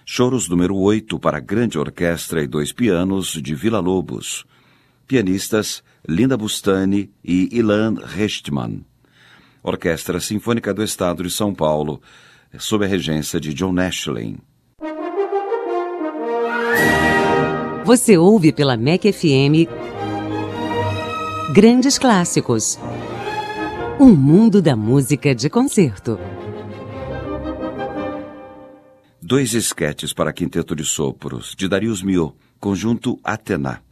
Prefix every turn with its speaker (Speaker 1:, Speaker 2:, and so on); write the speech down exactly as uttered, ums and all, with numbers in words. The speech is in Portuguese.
Speaker 1: Choros número oito para grande orquestra e dois pianos de Villa-Lobos. Pianistas Linda Bustani e Ilan Rechtman. Orquestra Sinfônica do Estado de São Paulo, sob a regência de John Nashlin.
Speaker 2: Você ouve pela M E C F M Grandes Clássicos. Um mundo da música de concerto.
Speaker 1: Dois esquetes para quinteto de sopros, de Darius Milhaud, conjunto Athéna.